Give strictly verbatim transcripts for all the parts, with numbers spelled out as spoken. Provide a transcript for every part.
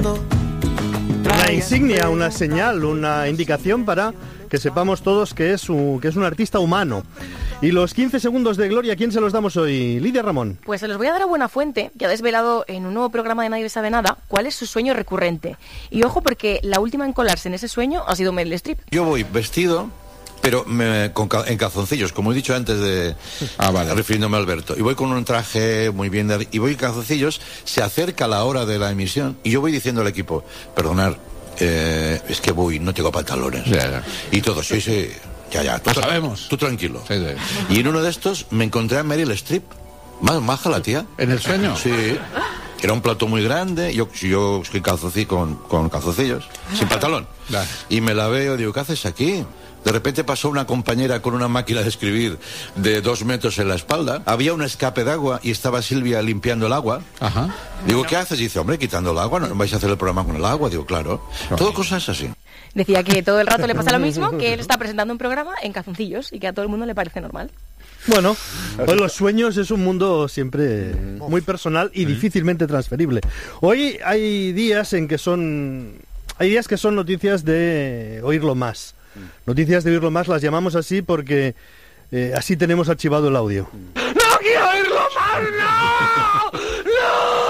mundo. Una insignia, una señal, una indicación para que sepamos todos que es un, que es un artista humano. Y los quince segundos de gloria, ¿a quién se los damos hoy? Lidia Ramón. Pues se los voy a dar a Buenafuente, que ha desvelado en un nuevo programa de Nadie Sabe Nada cuál es su sueño recurrente. Y ojo, porque la última en colarse en ese sueño ha sido Meryl Streep. Yo voy vestido, pero me, con, en calzoncillos, como he dicho antes de ah, vale. refiriéndome a Alberto. Y voy con un traje muy bien, de, y voy en calzoncillos, se acerca la hora de la emisión, y yo voy diciendo al equipo, perdonad, eh, es que voy, no tengo pantalones. Ya, ya. Y todos, sí, sí... Ya, ya, tú, lo sabemos. Tú tranquilo. Sí, sí. Y en uno de estos me encontré a Meryl Streep. Más maja la tía. ¿En el sueño? Sí. Era un plato muy grande. Yo, yo estoy calzoncillo, con, con calzoncillos, sin pantalón. Claro. Y me la veo, digo, ¿qué haces aquí? De repente pasó una compañera con una máquina de escribir de dos metros en la espalda. Había un escape de agua y estaba Silvia limpiando el agua. Ajá. Digo, ¿qué haces? Y dice, hombre, quitando el agua, ¿no vais a hacer el programa con el agua? Digo, claro. Okay. Todo cosas así. Decía que todo el rato le pasa lo mismo, que él está presentando un programa en calzoncillos y que a todo el mundo le parece normal. Bueno, pues los sueños es un mundo siempre muy personal y difícilmente transferible. Hoy hay días en que son... Hay días que son noticias de oírlo más. Noticias de oírlo más las llamamos así porque eh, así tenemos archivado el audio. ¡No quiero oírlo más! ¡No! ¡No!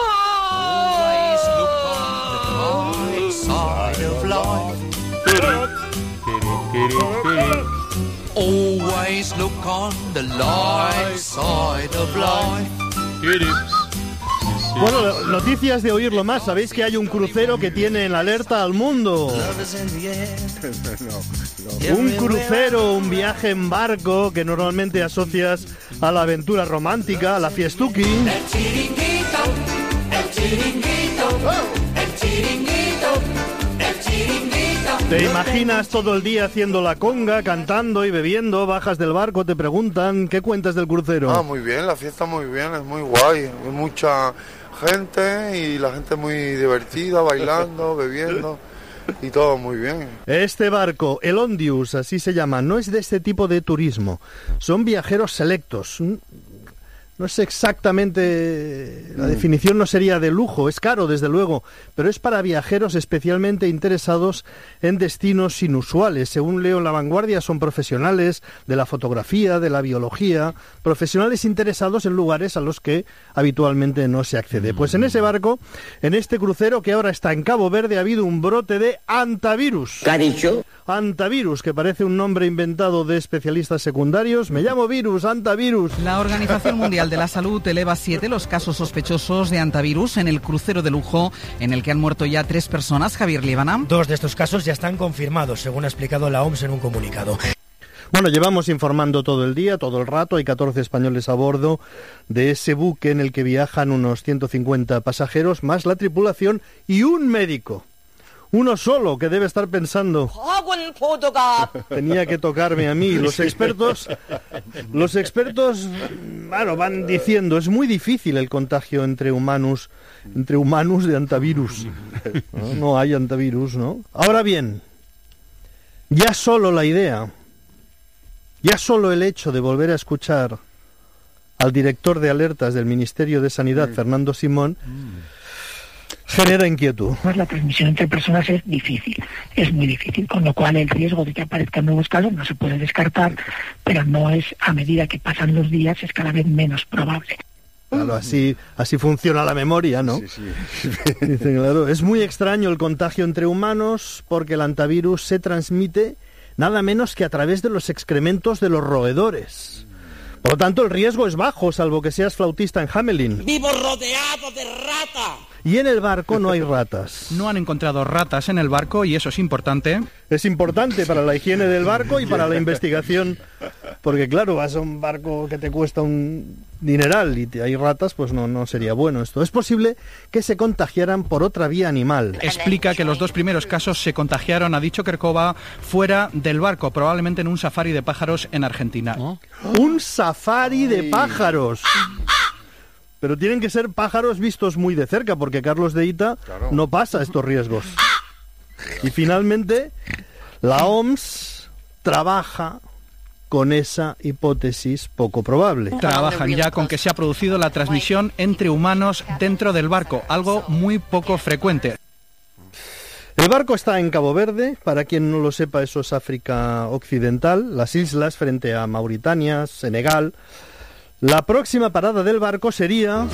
Always look on the light side of life. Bueno, noticias de oírlo más. Sabéis que hay un crucero que tiene en alerta al mundo. Un crucero, un viaje en barco que normalmente asocias a la aventura romántica, a la fiestuki. El chiringuito, el chiringuito, el chiringuito, el chiringuito. Te imaginas todo el día haciendo la conga, cantando y bebiendo, bajas del barco, te preguntan, ¿qué cuentas del crucero? Ah, muy bien, la fiesta muy bien, es muy guay, hay mucha gente y la gente muy divertida, bailando, bebiendo y todo muy bien. Este barco, el Ondius, así se llama, no es de este tipo de turismo, son viajeros selectos. No sé exactamente, la definición no sería de lujo, es caro desde luego, pero es para viajeros especialmente interesados en destinos inusuales. Según leo en La Vanguardia, son profesionales de la fotografía, de la biología, profesionales interesados en lugares a los que habitualmente no se accede. Pues en ese barco, en este crucero que ahora está en Cabo Verde, ha habido un brote de antivirus. ¿Qué ha dicho? Antivirus, que parece un nombre inventado de especialistas secundarios. Me llamo virus, antivirus. La Organización Mundial de la Salud eleva a siete los casos sospechosos de antivirus en el crucero de lujo en el que han muerto ya tres personas. Javier Líbana. Dos de estos casos ya están confirmados, según ha explicado la O M S en un comunicado. Bueno, llevamos informando todo el día, todo el rato. Hay catorce españoles a bordo de ese buque en el que viajan unos ciento cincuenta pasajeros, más la tripulación y un médico. Uno solo, que debe estar pensando, tenía que tocarme a mí. Los expertos, los expertos, bueno, van diciendo, es muy difícil el contagio entre humanos, entre humanos de antivirus. No, no hay antivirus, ¿no? Ahora bien, ya solo la idea, ya solo el hecho de volver a escuchar al director de alertas del Ministerio de Sanidad, Fernando Simón, genera inquietud. La transmisión entre personas es difícil, es muy difícil, con lo cual el riesgo de que aparezcan nuevos casos no se puede descartar, pero no es, a medida que pasan los días, es cada vez menos probable. Claro, así, así funciona la memoria, ¿no? Sí, sí. Dicen, claro, es muy extraño el contagio entre humanos porque el antivirus se transmite nada menos que a través de los excrementos de los roedores. Por lo tanto, el riesgo es bajo, salvo que seas flautista en Hamelin. ¡Vivo rodeado de rata! Y en el barco no hay ratas. No han encontrado ratas en el barco y eso es importante. Es importante para la higiene del barco y para la investigación, porque claro, vas a un barco que te cuesta un dineral y hay ratas, pues no, no sería bueno esto. Es posible que se contagiaran por otra vía animal. Explica que los dos primeros casos se contagiaron, ha dicho Kerkova, fuera del barco, probablemente en un safari de pájaros en Argentina. ¿Oh? ¡Un safari de pájaros! Pero tienen que ser pájaros vistos muy de cerca, porque Carlos de Ita claro. no pasa estos riesgos. Y finalmente, la O M S trabaja con esa hipótesis poco probable. Trabajan ya con que se ha producido la transmisión entre humanos dentro del barco, algo muy poco frecuente. El barco está en Cabo Verde, para quien no lo sepa, eso es África Occidental, las islas frente a Mauritania, Senegal. La próxima parada del barco sería